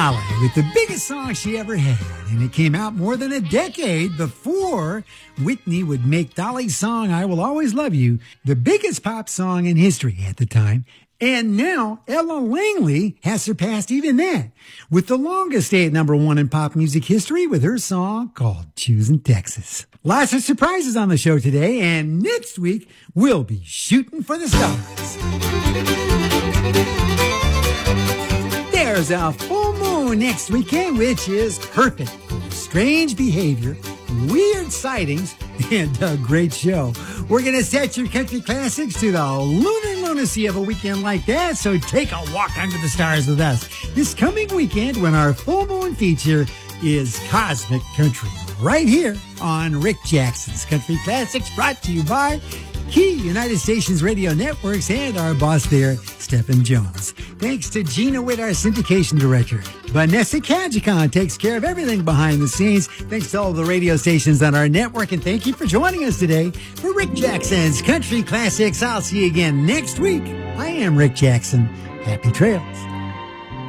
Dolly with the biggest song she ever had, and it came out more than a decade before Whitney would make Dolly's song I Will Always Love You the biggest pop song in history at the time. And now Ella Langley has surpassed even that with the longest stay at number one in pop music history with her song called Choosing Texas. Lots of surprises on the show today, and next week we'll be shooting for the stars. There's a full moon next weekend, which is perfect for strange behavior, weird sightings, and a great show. We're going to set your country classics to the lunar lunacy of a weekend like that, so take a walk under the stars with us this coming weekend when our full moon feature is Cosmic Country, right here on Rick Jackson's Country Classics, brought to you by Key United Stations Radio Networks and our boss there, Stephen Jones. Thanks to Gina Witt, our syndication director. Vanessa Kajikon takes care of everything behind the scenes. Thanks to all the radio stations on our network, and thank you for joining us today for Rick Jackson's Country Classics. I'll see you again next week. I am Rick Jackson. Happy trails.